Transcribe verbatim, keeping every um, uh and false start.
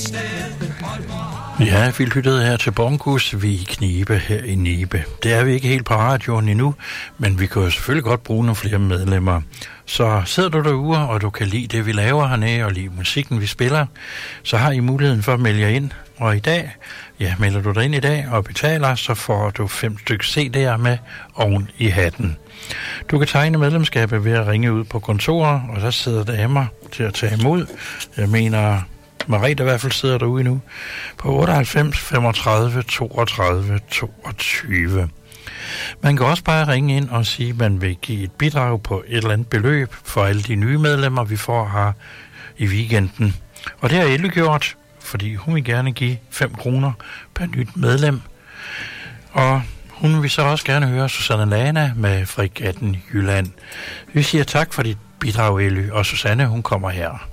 Ja, vi lyttede her til Bongus, vi i Knibe her i Nibe. Det er vi ikke helt på radioen endnu, men vi kan jo selvfølgelig godt bruge nogle flere medlemmer. Så sidder du derude, og du kan lide det, vi laver hernede, og lide musikken, vi spiller, så har I muligheden for at melde jer ind. Og i dag, ja, melder du dig ind i dag og betaler, så får du fem stykker C D'er med oven i hatten. Du kan tegne medlemskabet ved at ringe ud på kontoret, og der sidder damer til at tage imod. Jeg mener, Marita i hvert fald sidder derude nu på otteoghalvfems femogtredive toogtredive toogtyve. Man kan også bare ringe ind og sige, at man vil give et bidrag på et eller andet beløb for alle de nye medlemmer, vi får her i weekenden. Og det har Elle gjort, fordi hun vil gerne give fem kroner per nyt medlem. Og hun vil så også gerne høre Susanne Lana med Fregatten Jylland. Vi siger tak for dit bidrag, Elle, og Susanne, hun kommer her.